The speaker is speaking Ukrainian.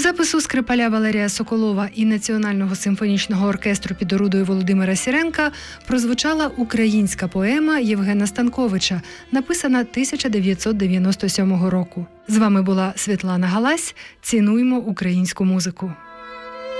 запису скрипаля Валерія Соколова і Національного симфонічного оркестру під орудою Володимира Сіренка прозвучала українська поема Євгена Станковича, написана 1997 року. З вами була Світлана Галась. Цінуймо українську музику.